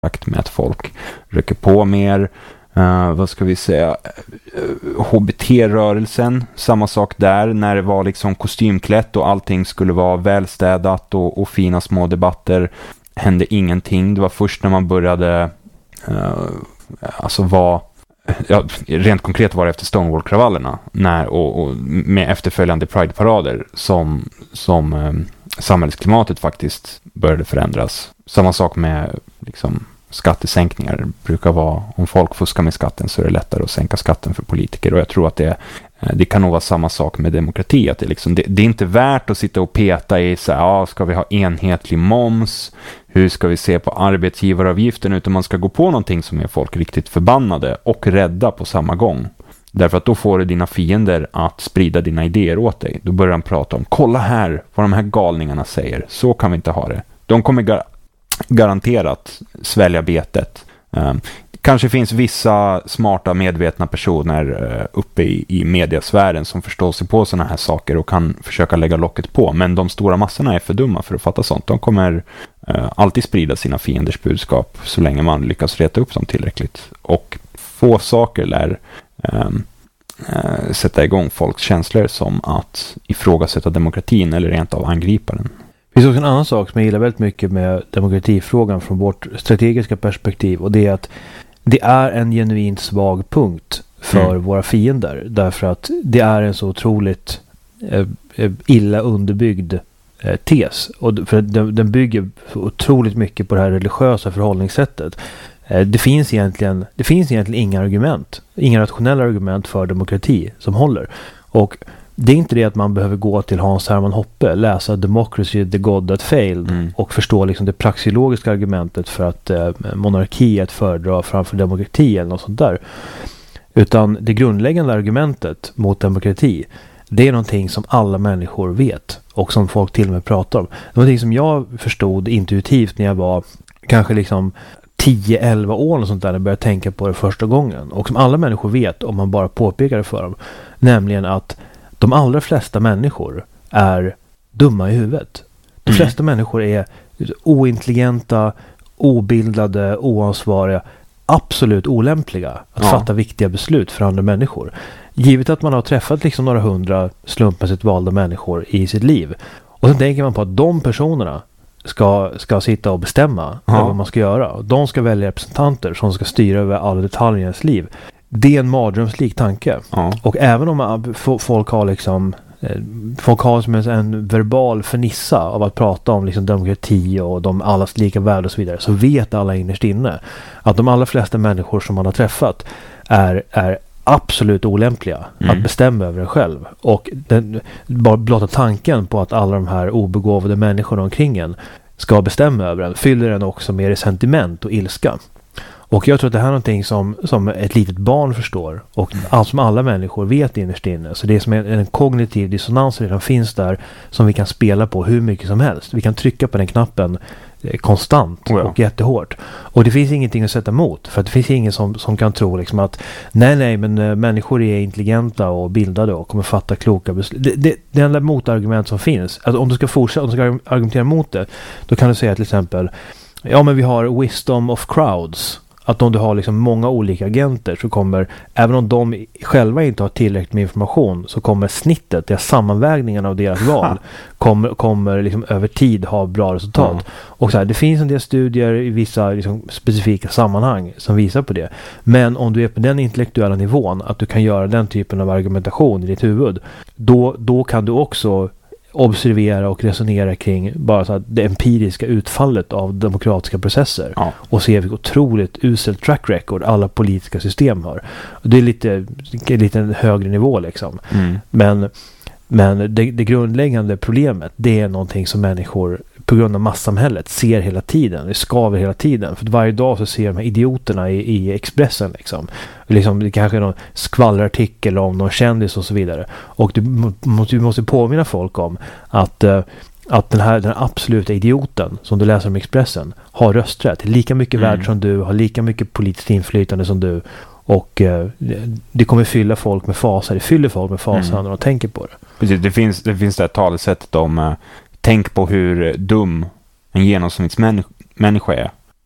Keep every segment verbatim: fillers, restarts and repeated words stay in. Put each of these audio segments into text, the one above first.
takt med att folk röker på mer. Uh, vad ska vi säga? Uh, H B T-rörelsen, samma sak där, när det var liksom kostymklätt och allting skulle vara välstädat och, och fina små debatter, hände ingenting. Det var först när man började uh, alltså var ja, rent konkret var det efter Stonewall-kravallerna när, och, och med efterföljande Pride-parader som, som um, samhällsklimatet faktiskt började förändras. Samma sak med liksom skattesänkningar. Det brukar vara, om folk fuskar med skatten så är det lättare att sänka skatten för politiker, och jag tror att det, det kan nog vara samma sak med demokrati, att det, liksom, det, det är inte värt att sitta och peta i så här, ja, ska vi ha enhetlig moms, hur ska vi se på arbetsgivaravgiften, utan man ska gå på någonting som är folk riktigt förbannade och rädda på samma gång. Därför att då får du dina fiender att sprida dina idéer åt dig. Då börjar de prata om, kolla här vad de här galningarna säger, så kan vi inte ha det. De kommer gar- garanterat svälja betet. Um, kanske finns vissa smarta, medvetna personer uh, uppe i, i mediasfären som förstår sig på sådana här saker och kan försöka lägga locket på. Men de stora massorna är för dumma för att fatta sånt. De kommer uh, alltid sprida sina fienders budskap så länge man lyckas reta upp dem tillräckligt. Och få saker lär um, uh, sätta igång folks känslor som att ifrågasätta demokratin eller rent av angripa den. Det finns också en annan sak som jag gillar väldigt mycket med demokratifrågan från vårt strategiska perspektiv, och det är att det är en genuint svag punkt för mm. våra fiender, därför att det är en så otroligt eh, illa underbyggd eh, tes, och för den, den bygger otroligt mycket på det här religiösa förhållningssättet. Eh, det finns egentligen det finns egentligen inga argument, inga rationella argument för demokrati som håller, och det är inte det att man behöver gå till Hans Hermann Hoppe, läsa Democracy, the God that failed mm. och förstå liksom det praxeologiska argumentet för att eh, monarki är att föredra framför demokrati eller något sånt där. Utan det grundläggande argumentet mot demokrati, det är någonting som alla människor vet och som folk till och med pratar om. Det var någonting som jag förstod intuitivt när jag var kanske liksom tio elva år och sånt där, när jag började tänka på det första gången. Och som alla människor vet om man bara påpekar det för dem. Nämligen att de allra flesta människor är dumma i huvudet. De flesta mm. människor är ointelligenta, obildade, oansvariga, absolut olämpliga att ja. fatta viktiga beslut för andra människor. Givet att man har träffat liksom några hundra slumpmässigt valda människor i sitt liv. Och sen tänker man på att de personerna ska, ska sitta och bestämma ja. vad man ska göra. De ska välja representanter som ska styra över alla detaljer i ens liv. Det är en mardrömslik tanke. Ja. Och även om man, folk har liksom folk har som en, en verbal förnissa av att prata om liksom demokrati och de allas lika värde och så vidare, så vet alla innerst inne att de allra flesta människor som man har träffat är, är absolut olämpliga mm. att bestämma över en själv. Och den, bara blotta tanken på att alla de här obegåvade människorna omkring en ska bestämma över en fyller den också med resentiment och ilska. Och jag tror att det här är någonting som, som ett litet barn förstår och allt som alla människor vet innerst inne. Så det är som en, en kognitiv dissonans som redan finns där, som vi kan spela på hur mycket som helst. Vi kan trycka på den knappen eh, konstant oh ja. och jättehårt. Och det finns ingenting att sätta emot, för att det finns ingen som, som kan tro liksom att nej nej men äh, människor är intelligenta och bildade och kommer fatta kloka beslut. Det, det, det enda motargument som finns, att om du ska fortsätta, om du ska argumentera mot det, då kan du säga till exempel, ja men vi har wisdom of crowds. Att om du har liksom många olika agenter så kommer, även om de själva inte har tillräckligt med information, så kommer snittet, deras sammanvägningen av deras val kommer, kommer liksom över tid ha bra resultat. Mm. Och så här, det finns en del studier i vissa liksom specifika sammanhang som visar på det. Men om du är på den intellektuella nivån att du kan göra den typen av argumentation i ditt huvud, då, då kan du också observera och resonera kring bara så att det empiriska utfallet av demokratiska processer ja. och se vilket otroligt uselt track record alla politiska system har. Det är lite, lite en högre nivå liksom. Mm. Men, men det, det grundläggande problemet, det är någonting som människor på grund av massamhället ser hela tiden. Det skaver hela tiden. För varje dag så ser de här idioterna i, i Expressen liksom. liksom. Det kanske är någon skvallerartikel om någon kändis och så vidare. Och du måste, du måste påminna folk om att, uh, att den här den absoluta idioten som du läser om Expressen har rösträtt. Lika mycket mm. värd som du, har lika mycket politiskt inflytande som du. Och uh, det kommer fylla folk med fasa. Det fyller folk med fasa mm. när de tänker på det. Precis, det finns det, finns det här talesättet om uh, tänk på hur dum en genomsnittsmänniska är.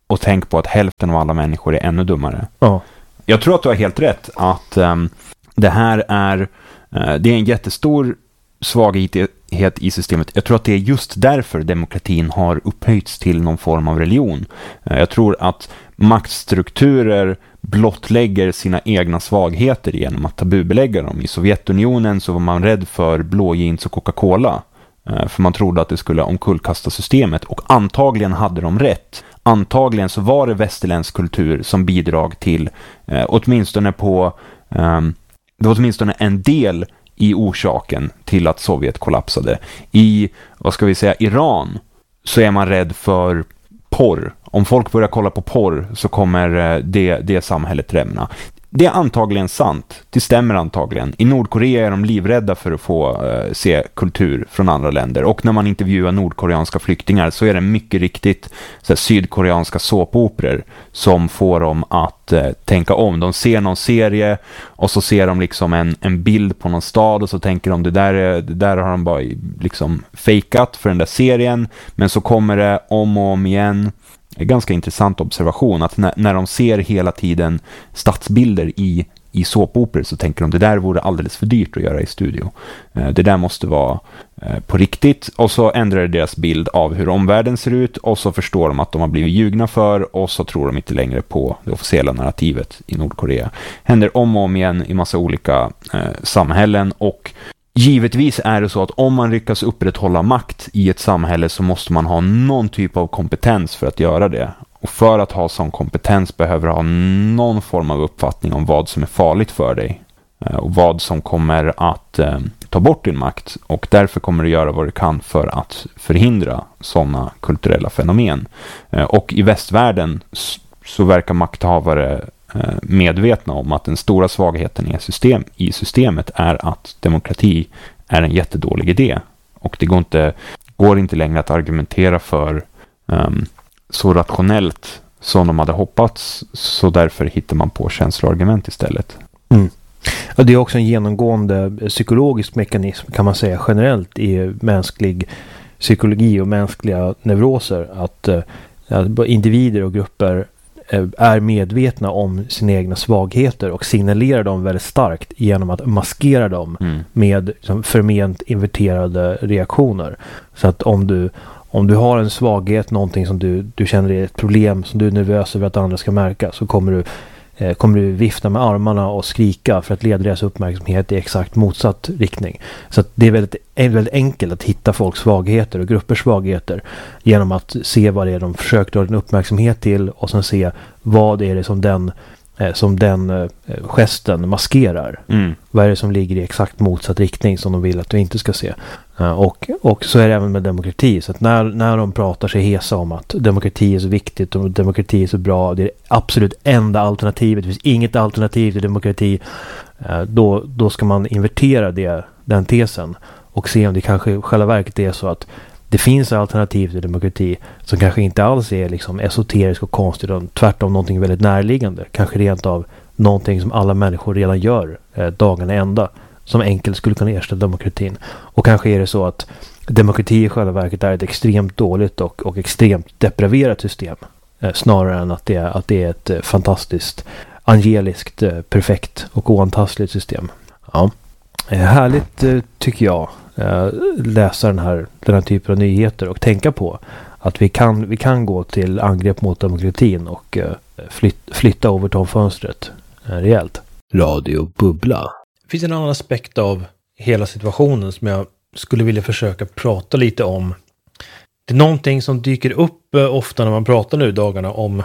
och tänk på att hälften av alla människor är ännu dummare. Ja. Jag tror att du har helt rätt att um, det här är, uh, det är en jättestor svaghet i systemet. Jag tror att det är just därför demokratin har upphöjts till någon form av religion. Uh, jag tror att maktstrukturer blottlägger sina egna svagheter genom att tabubelägga dem. I Sovjetunionen så var man rädd för blå jeans och Coca-Cola. För man trodde att det skulle omkullkasta systemet. Och antagligen hade de rätt. Antagligen så var det västerländsk kultur som bidrag till, eh, åtminstone på, eh, det var åtminstone en del i orsaken till att Sovjet kollapsade. I, vad ska vi säga, Iran så är man rädd för porr. Om folk börjar kolla på porr så kommer det, det samhället rämna. Det är antagligen sant. Det stämmer antagligen. I Nordkorea är de livrädda för att få uh, se kultur från andra länder. Och när man intervjuar nordkoreanska flyktingar så är det mycket riktigt så här, sydkoreanska såpoperor som får dem att uh, tänka om. De ser någon serie och så ser de liksom en, en bild på någon stad och så tänker de det där, är, det där har de bara liksom fejkat för den där serien. Men så kommer det om och om igen. En ganska intressant observation att när, när de ser hela tiden stadsbilder i, i såpoper så tänker de det där vore alldeles för dyrt att göra i studio. Eh, det där måste vara eh, på riktigt, och så ändrar det deras bild av hur omvärlden ser ut och så förstår de att de har blivit ljugna för och så tror de inte längre på det officiella narrativet i Nordkorea. Händer om och om igen i massa olika eh, samhällen, och givetvis är det så att om man lyckas upprätthålla makt i ett samhälle så måste man ha någon typ av kompetens för att göra det. Och för att ha sån kompetens behöver du ha någon form av uppfattning om vad som är farligt för dig. Och vad som kommer att eh, ta bort din makt. Och därför kommer du göra vad du kan för att förhindra sådana kulturella fenomen. Eh, och i västvärlden så verkar makthavare medvetna om att den stora svagheten i, system, i systemet är att demokrati är en jättedålig idé. Och det går inte, går inte längre att argumentera för um, så rationellt som de hade hoppats, så därför hittar man på känsloargument istället. Mm. Ja, det är också en genomgående psykologisk mekanism kan man säga generellt i mänsklig psykologi och mänskliga neuroser, att, att individer och grupper är medvetna om sina egna svagheter och signalerar dem väldigt starkt genom att maskera dem mm. med liksom, förment inverterade reaktioner. Så att om du, om du har en svaghet, någonting som du, du känner är ett problem som du är nervös över att andra ska märka, så kommer du, eh, kommer du vifta med armarna och skrika för att leda deras uppmärksamhet i exakt motsatt riktning. Så att det är väldigt, är väldigt enkelt att hitta folks svagheter och gruppers svagheter genom att se vad det är de försöker dra din uppmärksamhet till och sen se vad är det som den, eh, som den eh, gesten maskerar. Mm. Vad är det som ligger i exakt motsatt riktning som de vill att du inte ska se. Uh, och, och så är det även med demokrati. Så att när, när de pratar sig hesa om att demokrati är så viktigt och demokrati är så bra, det är det absolut enda alternativet, det finns inget alternativ till demokrati, uh, då, då ska man invertera det, den tesen och se om det kanske i själva verket är så att det finns alternativ till demokrati som kanske inte alls är liksom esoterisk och konstigt, utan tvärtom någonting väldigt närliggande. Kanske rent av någonting som alla människor redan gör eh, dagarna ända, som enkelt skulle kunna ersätta demokratin. Och kanske är det så att demokrati i själva verket är ett extremt dåligt och, och extremt depraverat system. Eh, snarare än att det, är, att det är ett eh, fantastiskt, angeliskt, eh, perfekt och oantastligt system. Ja. Eh, härligt eh, tycker jag eh, läsa den här, den här typen av nyheter och tänka på att vi kan, vi kan gå till angrepp mot demokratin och eh, flyt, flytta Overton-fönstret eh, rejält. Radio Bubbla. Det finns en annan aspekt av hela situationen som jag skulle vilja försöka prata lite om. Det är någonting som dyker upp ofta när man pratar nu i dagarna om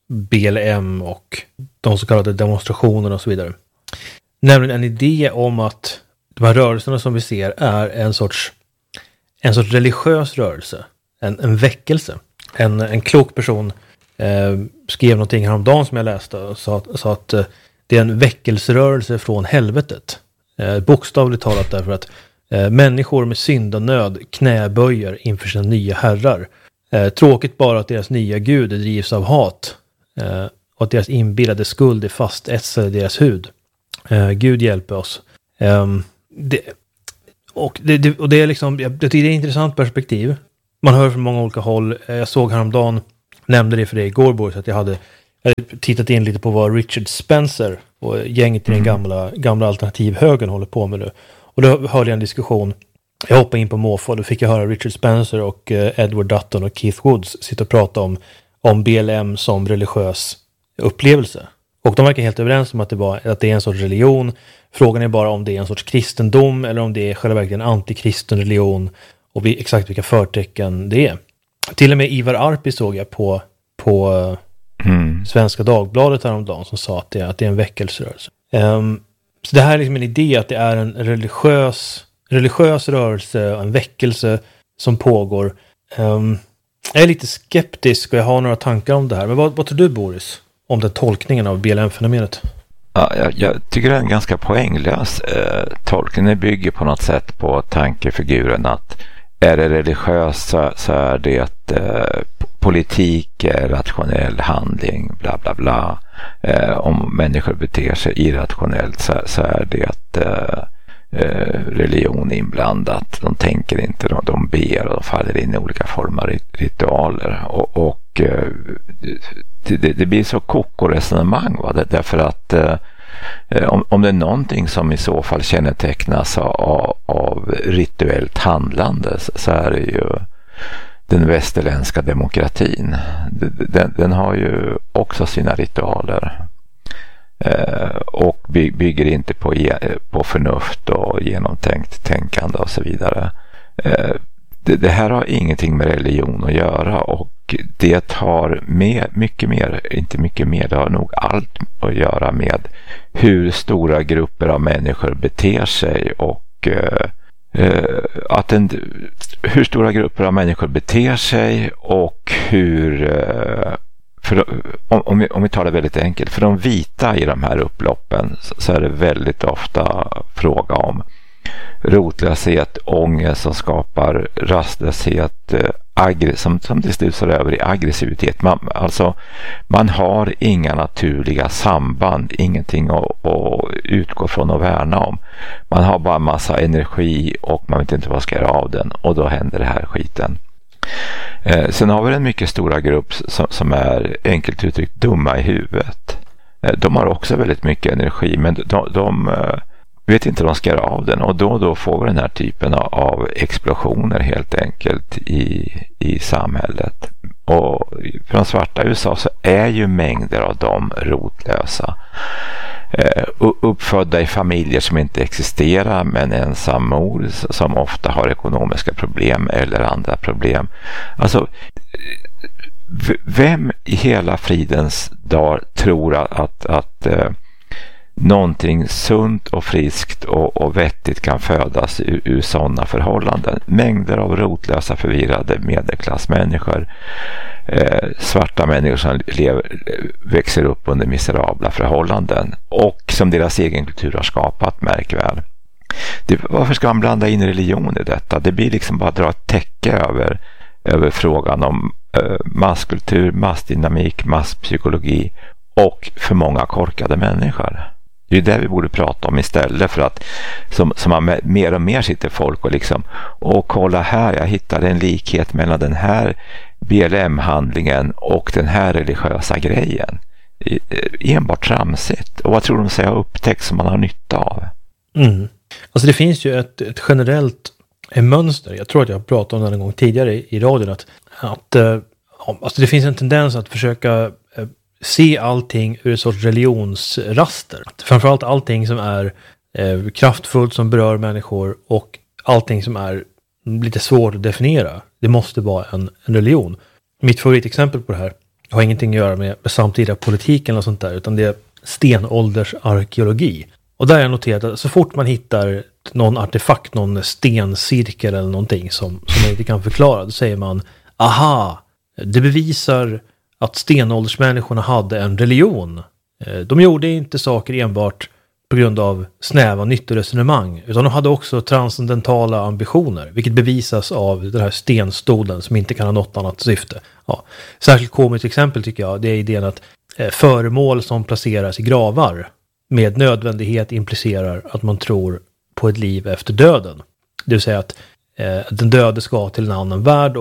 B L M och de så kallade demonstrationerna och så vidare. Nämligen en idé om att de här rörelserna som vi ser är en sorts, en sorts religiös rörelse. En, en väckelse. En, en klok person eh, skrev någonting häromdagen som jag läste och sa, sa att eh, det är en väckelserörelse från helvetet. Eh, bokstavligt talat därför att eh, människor med syndanöd knäböjer inför sina nya herrar. Eh, tråkigt bara att deras nya gud drivs av hat. Eh, och att deras inbillade skuld är fastetsad i deras hud. Eh, Gud hjälper oss. Eh, det, och, det, det, och det är liksom, jag tycker det är ett intressant perspektiv. Man hör från många olika håll. Eh, jag såg häromdagen nämnde det för dig igår, Boris, att jag hade, jag hade tittat in lite på vad Richard Spencer och gänget i den gamla, gamla alternativhögern håller på med nu. Och då hörde jag en diskussion. Jag hoppade in på måfå och då fick jag höra Richard Spencer och eh, Edward Dutton och Keith Woods sitta och prata om, om B L M som religiös upplevelse. Och de verkar helt överens om att det, var, att det är en sorts religion. Frågan är bara om det är en sorts kristendom eller om det är själva verkligen en antikristen religion och vi, exakt vilka förtecken det är. Till och med Ivar Arpi såg jag på, på mm. Svenska Dagbladet häromdagen som sa att det, att det är en väckelserörelse. Um, så det här är liksom en idé att det är en religiös, religiös rörelse och en väckelse som pågår. Um, jag är lite skeptisk och jag har några tankar om det här. Men vad, vad tror du, Boris, om den tolkningen av B L M-fenomenet? Ja, jag, jag tycker det är en ganska poänglös eh, tolkning. Det bygger på något sätt på tankefiguren att är det religiöst så, så är det eh, politik, är rationell handling, bla bla bla. Eh, om människor beter sig irrationellt så, så är det eh, eh, religion inblandat. De tänker inte, de, de ber och de faller in i olika former av ritualer. Och, och eh, det, det blir så koko-resonemang, va? Det, därför att eh, Om, om det är någonting som i så fall kännetecknas av, av rituellt handlande så, så är det ju den västerländska demokratin. Den, den har ju också sina ritualer eh, och by, bygger inte på, på förnuft och genomtänkt tänkande och så vidare. Eh, det, det här har ingenting med religion att göra och det har mer, mycket mer, inte mycket mer, det har nog allt att göra med hur stora grupper av människor beter sig och eh, att en, hur stora grupper av människor beter sig och hur eh, för, om, om, vi, om vi tar det väldigt enkelt, för de vita i de här upploppen så, så är det väldigt ofta fråga om rotlöshet, ångest som skapar rastlöshet, aggr- som, som till slut så över i aggressivitet. Man, alltså, man har inga naturliga samband, ingenting att, att utgå från och värna om. Man har bara massa energi och man vet inte vad ska göra av den och då händer det här skiten. Eh, sen har vi en mycket stora grupp som, som är enkelt uttryckt dumma i huvudet. Eh, de har också väldigt mycket energi men de, de eh, vet inte vad de ska göra av den och då och då får vi den här typen av, av explosioner helt enkelt i, i samhället. Och för de svarta i U S A så är ju mängder av dem rotlösa. Eh, uppfödda i familjer som inte existerar med en ensam mor som ofta har ekonomiska problem eller andra problem. Alltså v- vem i hela fridens dag tror att, att, att eh, någonting sunt och friskt och, och vettigt kan födas ur, ur sådana förhållanden. Mängder av rotlösa förvirrade medelklassmänniskor, eh, svarta människor som lever, växer upp under miserabla förhållanden och som deras egen kultur har skapat, märk väl. Det, varför ska man blanda in religion i detta? Det blir liksom bara att dra ett täcke över, över frågan om eh, masskultur, massdynamik, masspsykologi och för många korkade människor. Det är det vi borde prata om istället för att som, som man med, mer och mer sitter folk och liksom och kolla här, jag hittade en likhet mellan den här B L M-handlingen och den här religiösa grejen. I, enbart tramsigt. Och vad tror de sig ha upptäckt som man har nytta av? Mm. Alltså det finns ju ett, ett generellt mönster. Jag tror att jag har pratat om det en gång tidigare i, i radion att, att äh, alltså det finns en tendens att försöka äh, se allting ur en sorts religionsraster. Framförallt allting som är eh, kraftfullt, som berör människor och allting som är lite svårt att definiera. Det måste vara en, en religion. Mitt favoritexempel på det här har ingenting att göra med, med samtida politiken och sånt där, utan det är stenåldersarkeologi. Och där har jag noterat att så fort man hittar någon artefakt, någon stencirkel eller någonting som, som man inte kan förklara, då säger man, aha, det bevisar att stenåldersmänniskorna hade en religion. De gjorde inte saker enbart på grund av snäva nyttoresonemang, utan de hade också transcendentala ambitioner, vilket bevisas av den här stenstolen som inte kan ha något annat syfte. Ja. Särskilt komiskt exempel tycker jag, det är idén att eh, föremål som placeras i gravar med nödvändighet implicerar att man tror på ett liv efter döden. Det vill säga att eh, den döde ska till en annan värld och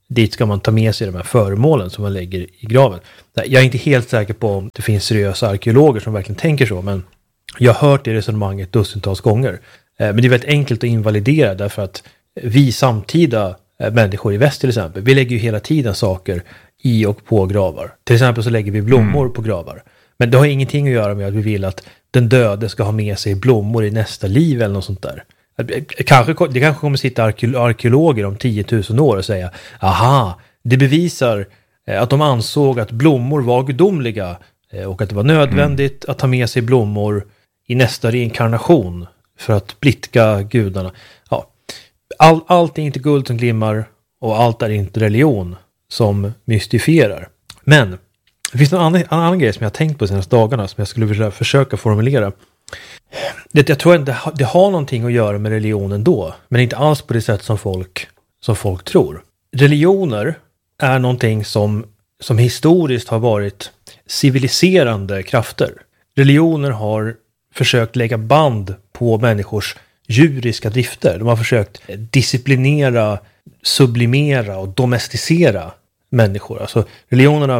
dit ska man ta med sig de här föremålen som man lägger i graven. Jag är inte helt säker på om det finns seriösa arkeologer som verkligen tänker så, men jag har hört det resonemanget dussintals gånger. Men det är väldigt enkelt att invalidera därför att vi samtida människor i väst till exempel, vi lägger ju hela tiden saker i och på gravar. Till exempel så lägger vi blommor mm. på gravar. Men det har ingenting att göra med att vi vill att den döde ska ha med sig blommor i nästa liv eller något sånt där. Kanske, det kanske kommer sitta arkeologer om tio tusen år och säga, aha, det bevisar att de ansåg att blommor var gudomliga och att det var nödvändigt mm. att ta med sig blommor i nästa reinkarnation för att blidka gudarna. Ja. All, allt är inte guld som glimmar och allt är inte religion som mystifierar. Men det finns en annan, en annan grej som jag har tänkt på de senaste dagarna som jag skulle vilja försöka formulera. Det, jag tror att det, det har någonting att göra med religionen då, men inte alls på det sätt som folk, som folk tror. Religioner är någonting som, som historiskt har varit civiliserande krafter. Religioner har försökt lägga band på människors djuriska drifter. De har försökt disciplinera, sublimera och domesticera människor. Alltså religionerna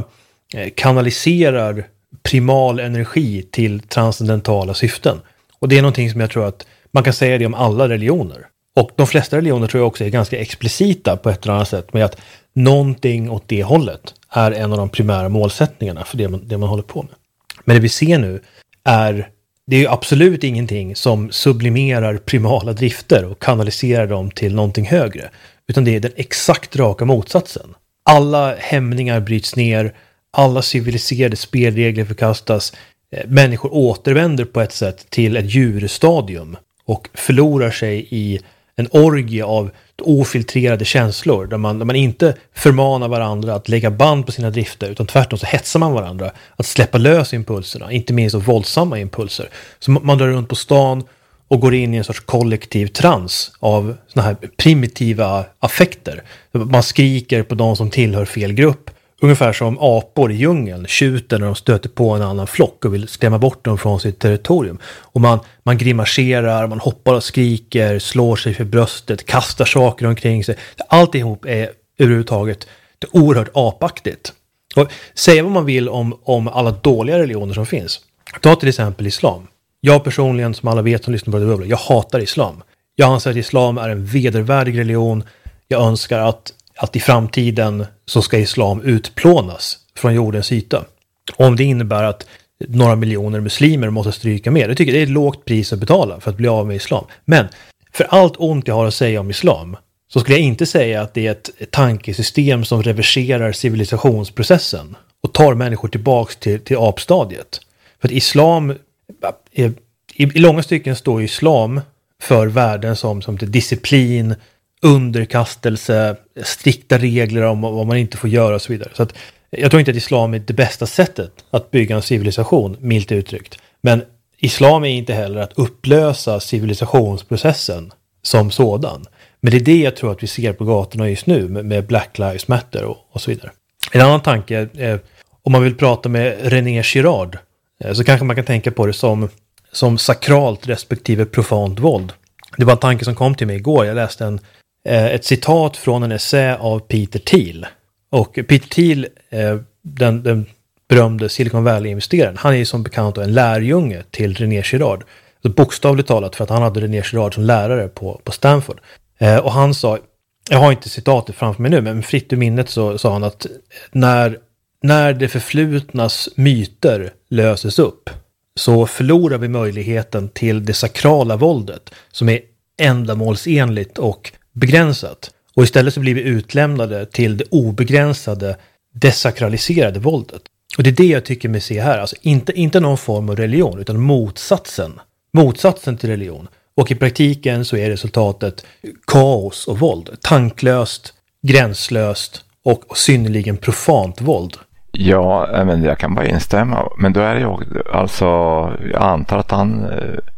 kanaliserar primal energi till transcendentala syften. Och det är någonting som jag tror att man kan säga det om alla religioner. Och de flesta religioner tror jag också är ganska explicita på ett eller annat sätt med att någonting åt det hållet är en av de primära målsättningarna för det man, det man håller på med. Men det vi ser nu är, det är ju absolut ingenting som sublimerar primala drifter och kanaliserar dem till någonting högre. Utan det är den exakt raka motsatsen. Alla hämningar bryts ner, alla civiliserade spelregler förkastas, människor återvänder på ett sätt till ett djurstadium och förlorar sig i en orgie av ofiltrerade känslor där man, där man inte förmanar varandra att lägga band på sina drifter utan tvärtom så hetsar man varandra att släppa lös impulserna, inte minst av våldsamma impulser. Så man drar runt på stan och går in i en sorts kollektiv trans av såna här primitiva affekter. Man skriker på de som tillhör fel grupp. Ungefär som apor i djungeln tjuter när de stöter på en annan flock och vill skrämma bort dem från sitt territorium. Och man, man grimaserar, man hoppar och skriker, slår sig för bröstet, kastar saker omkring sig. Alltihop är överhuvudtaget det oerhört apaktigt. Och säga vad man vill om, om alla dåliga religioner som finns. Ta till exempel islam. Jag personligen, som alla vet som lyssnar på det bubbla, jag hatar islam. Jag anser att islam är en vedervärdig religion. Jag önskar att att i framtiden så ska islam utplånas från jordens yta. Om det innebär att några miljoner muslimer måste stryka med. Jag tycker det är ett lågt pris att betala för att bli av med islam. Men för allt ont jag har att säga om islam så skulle jag inte säga att det är ett tankesystem som reverserar civilisationsprocessen och tar människor tillbaks till, till apstadiet. För att islam, är, i, i långa stycken står islam för värden som, som till disciplin, underkastelse, strikta regler om vad man inte får göra och så vidare. Så att jag tror inte att islam är det bästa sättet att bygga en civilisation, milt uttryckt. Men islam är inte heller att upplösa civilisationsprocessen som sådan. Men det är det jag tror att vi ser på gatorna just nu med, med Black Lives Matter och, och så vidare. En annan tanke, eh, om man vill prata med René Girard eh, så kanske man kan tänka på det som, som sakralt respektive profant våld. Det var en tanke som kom till mig igår. Jag läste en ett citat från en essä av Peter Thiel. Och Peter Thiel, den, den berömde Silicon Valley-investeraren, han är ju som bekant en lärjunge till René Girard. Så bokstavligt talat för att han hade René Girard som lärare på, på Stanford. Och han sa, jag har inte citatet framför mig nu, men fritt ur minnet så sa han att när, när det förflutnas myter löses upp så förlorar vi möjligheten till det sakrala våldet som är ändamålsenligt och begränsat. Och istället så blir vi utlämnade till det obegränsade, desakraliserade våldet. Och det är det jag tycker mig se här. Alltså inte, inte någon form av religion, utan motsatsen. Motsatsen till religion. Och i praktiken så är resultatet kaos och våld. Tanklöst, gränslöst och, och synnerligen profant våld. Ja, men jag kan bara instämma. Men då är det ju alltså, jag antar att han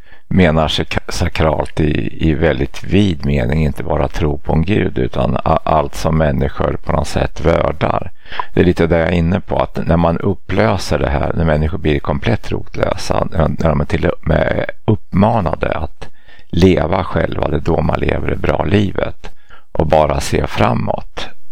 menar sig sakralt i, i väldigt vid mening, inte bara tro på en gud utan allt som människor på något sätt värdar. Det är lite det jag är inne på, att när man upplöser det här, när människor blir komplett rotlösa, när de är till och med uppmanade att leva själva, det är då man lever det bra livet och bara se framåt.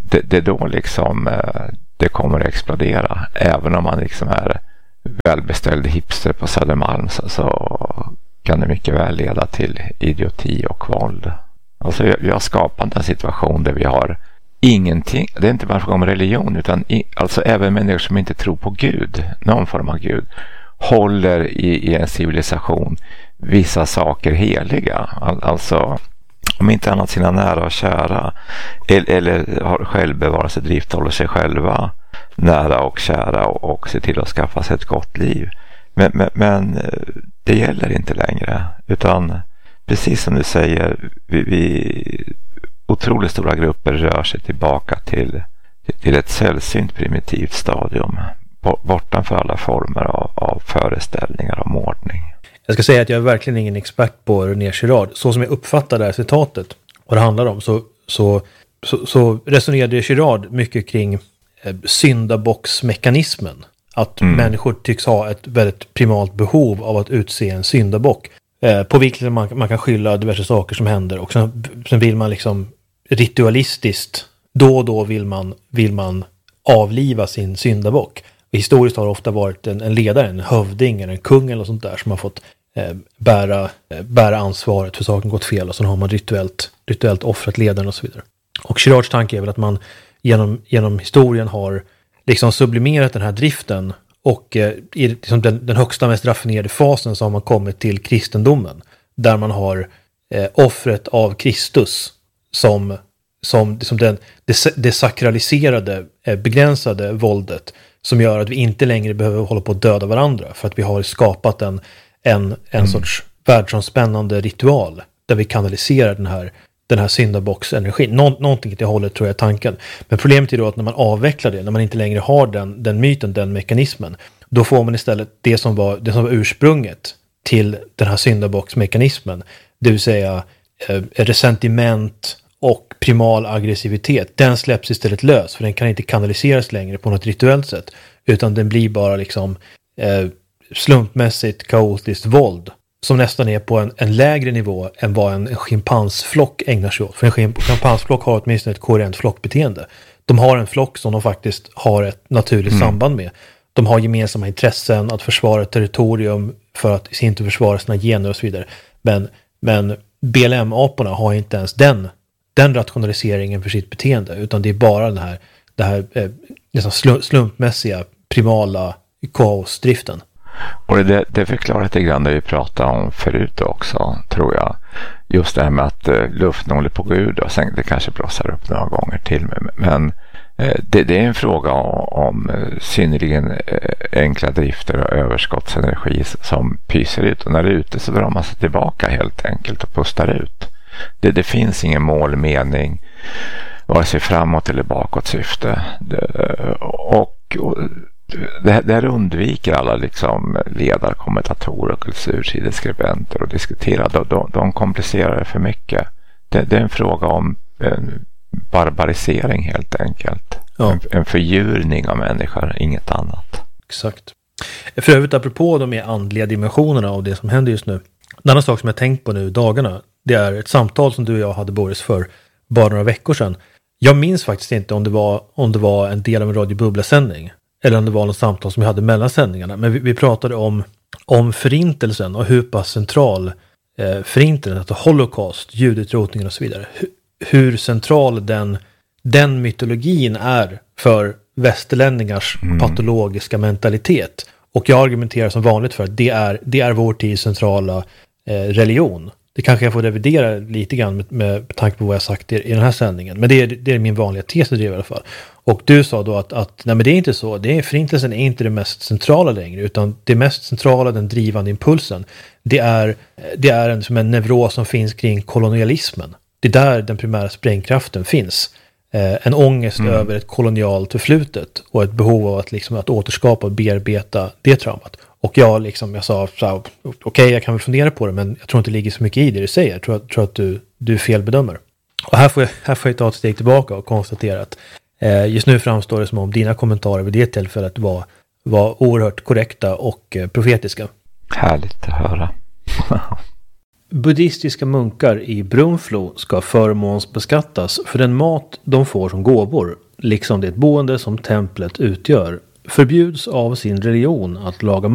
det, det är då liksom det kommer att explodera. Även om man liksom är välbeställd hipster på Södermalm så, så kan det mycket väl leda till idioti och våld. Alltså vi har skapat en situation där vi har ingenting, det är inte bara fråga om religion utan i, alltså även människor som inte tror på Gud, någon form av Gud, håller i, i en civilisation vissa saker heliga. All, alltså om inte annat sina nära och kära eller, eller har självbevarelsedrift, håller sig själva nära och kära och, och se till att skaffa sig ett gott liv. Men, men, men det gäller inte längre, utan precis som du säger, vi, vi otroligt stora grupper rör sig tillbaka till, till ett sällsynt primitivt stadium bortanför alla former av, av föreställningar om ordning. Jag ska säga att jag är verkligen ingen expert på René Girard. Så som jag uppfattar det här citatet och det handlar om så, så, så, så resonerade Girard mycket kring eh, syndabocksmekanismen. Att mm. människor tycks ha ett väldigt primalt behov av att utse en syndabock. Eh, på vilket man, man kan skylla diverse saker som händer. Och sen, sen vill man liksom ritualistiskt, då och då vill man, vill man avliva sin syndabock. Och historiskt har det ofta varit en, en ledare, en hövding eller en kung eller sånt där som har fått eh, bära, eh, bära ansvaret för saken gått fel. Och så har man rituellt, rituellt offrat ledaren och så vidare. Och Girards tanke är väl att man genom, genom historien har liksom sublimerat den här driften och eh, i liksom den, den högsta mest raffinerade fasen så har man kommit till kristendomen där man har eh, offret av Kristus som, som, som den, det, det sakraliserade, eh, begränsade våldet som gör att vi inte längre behöver hålla på att döda varandra för att vi har skapat en, en, en mm. sorts världsomspännande ritual där vi kanaliserar den här den här syndabocksenergin. Nå- någonting åt det hållet tror jag är tanken. Men problemet är då att när man avvecklar det, när man inte längre har den, den myten, den mekanismen, då får man istället det som var, det som var ursprunget till den här syndabocksmekanismen. Det vill säga eh, resentiment och primal aggressivitet. Den släpps istället lös för den kan inte kanaliseras längre på något rituellt sätt. Utan den blir bara liksom eh, slumpmässigt kaotiskt våld. Som nästan är på en, en lägre nivå än vad en, en schimpansflock ägnar sig åt. För en schimpansflock har åtminstone ett koherent flockbeteende. De har en flock som de faktiskt har ett naturligt mm. samband med. De har gemensamma intressen att försvara ett territorium för att i sin tur försvara sina gener och så vidare. Men, men B L M-aporna har inte ens den, den rationaliseringen för sitt beteende. Utan det är bara den här, det här eh, nästan slumpmässiga, primala kaosdriften. Och det, det förklarar lite grann det vi pratade om förut också, tror jag. Just det här med att eh, luften håller på att gå ur och sen det kanske blossar upp några gånger till. Men eh, det, det är en fråga om, om synnerligen eh, enkla drifter och överskottsenergi som pyser ut. Och när det är ute så drar man sig tillbaka helt enkelt och pustar ut. Det, det finns ingen målmening, vare sig framåt eller bakåt syfte. Det, och... och Det, det här undviker alla liksom ledarkommentatorer och kultursideskribenter och diskuterar. De, de, de komplicerar det för mycket. Det, det är en fråga om en barbarisering helt enkelt. Ja. En, en fördjurning av människor, inget annat. Exakt. För övrigt apropå de mer andliga dimensionerna av det som händer just nu. En annan sak som jag tänkt på nu i dagarna, det är ett samtal som du och jag hade, Boris, för bara några veckor sedan. Jag minns faktiskt inte om det var, om det var en del av en Radio Bubbla-sändning. Eller om det var något samtal som vi hade mellan sändningarna. Men vi, vi pratade om, om förintelsen och hur pass central eh, förintelsen, alltså holocaust, judutrotningen och så vidare. Hur, hur central den, den mytologin är för västerlänningars mm. patologiska mentalitet. Och jag argumenterar som vanligt för att det är, det är vår tids centrala eh, religion. Det kanske jag får revidera lite grann med, med tanke på vad jag sagt i, i den här sändningen. Men det är, det är min vanliga tes i alla fall. Och du sa då att, att nej men det är inte så. Det är, förintelsen är inte det mest centrala längre. Utan det mest centrala, den drivande impulsen. Det är, det är en, som en neuros som finns kring kolonialismen. Det är där den primära sprängkraften finns. Eh, en ångest mm. över ett kolonialt förflutet. Och ett behov av att, liksom, att återskapa och bearbeta det traumat. Och jag, liksom, jag sa, okej okay, jag kan väl fundera på det. Men jag tror inte det ligger så mycket i det du säger. Jag tror, jag tror att du, du felbedömer. Och här får, jag, här får jag ta ett steg tillbaka och konstatera att eh, just nu framstår det som om dina kommentarer vid det tillfället var, var oerhört korrekta och eh, profetiska. Härligt att höra. Buddhistiska munkar i Brunflo ska förmånsbeskattas för den mat de får som gåvor, liksom det boende som templet utgör, förbjuds av sin religion att laga mat